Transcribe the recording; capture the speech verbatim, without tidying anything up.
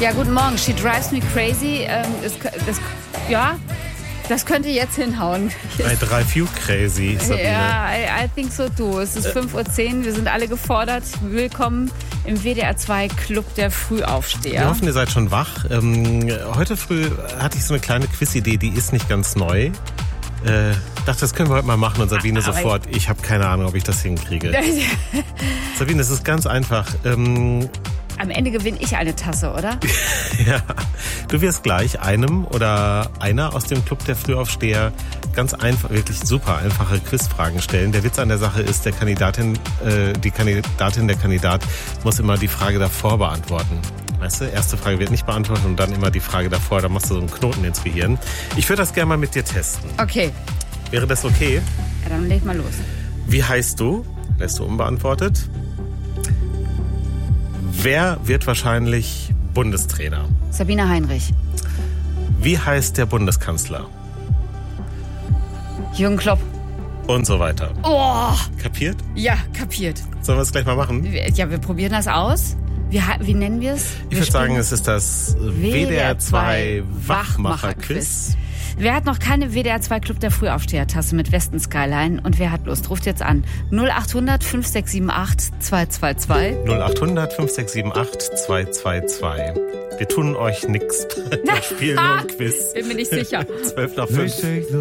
Ja, guten Morgen. She drives me crazy. Ähm, das, das, ja, das könnte jetzt hinhauen. I drive you crazy, Sabine. Ja, I, I think so too. Es ist fünf Uhr zehn, wir sind alle gefordert. Willkommen im W D R zwei Club der Frühaufsteher. Wir hoffen, ihr seid schon wach. Ähm, heute früh hatte ich so eine kleine Quizidee, die ist nicht ganz neu. Äh, dachte, das können wir heute mal machen und Sabine Aber sofort. Ich habe keine Ahnung, ob ich das hinkriege. Sabine, es ist ganz einfach. Ähm, Am Ende gewinne ich eine Tasse, oder? Ja, du wirst gleich einem oder einer aus dem Club der Frühaufsteher ganz einfach, wirklich super einfache Quizfragen stellen. Der Witz an der Sache ist, der Kandidatin, äh, die Kandidatin, der Kandidat muss immer die Frage davor beantworten. Weißt du, erste Frage wird nicht beantwortet und dann immer die Frage davor. Da machst du so einen Knoten ins Gehirn. Ich würde das gerne mal mit dir testen. Okay. Wäre das okay? Ja, dann leg mal los. Wie heißt du? Lässt du unbeantwortet. Wer wird wahrscheinlich Bundestrainer? Sabine Heinrich. Wie heißt der Bundeskanzler? Jürgen Klopp. Und so weiter. Oh! Kapiert? Ja, kapiert. Sollen wir es gleich mal machen? Ja, wir probieren das aus. Wie, wie nennen wir es? Ich würde sagen, es ist das W D R zwei Wachmacher-Quiz. Wer hat noch keine W D R zwei Club der Frühaufsteher-Tasse mit Westen Skyline und wer hat Lust? Ruft jetzt an. null acht hundert fünf sechs sieben acht zwei zwei zwei. null acht hundert fünf sechs sieben acht zwei zwei zwei. Wir tun euch nix. Wir spielen nur ein Quiz. Bin mir nicht sicher. zwölf nach fünf.